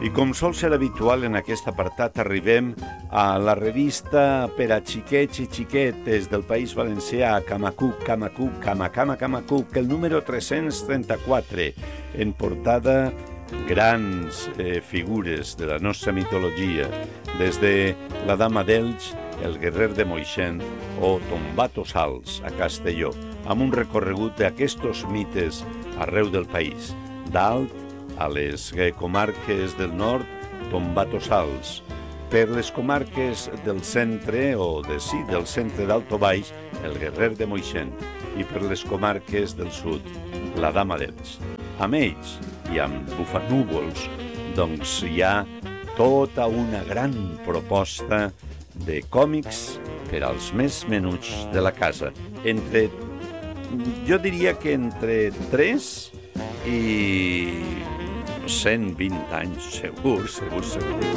I com sol ser habitual en aquest apartat, arribem a la revista per a xiquets i xiquetes del País Valencià, Camacuc, el número 334, en portada grans figures de la nostra mitologia, des de la Dama d'Elx, el guerrer de Moixent o Tombato Sals a Castelló, amb un recorregut d'aquestos mites arreu del país. Dalt, a les comarques del nord, Tombato Sals. Per les comarques del centre, del centre d'Alto Baix, el guerrer de Moixent. I per les comarques del sud, la Dama d'Elx. Amb ells i amb Bufanúvols, doncs hi ha tota una gran proposta de còmics per als més menuts de la casa. Jo diria que entre 3 i 120 anys, segur.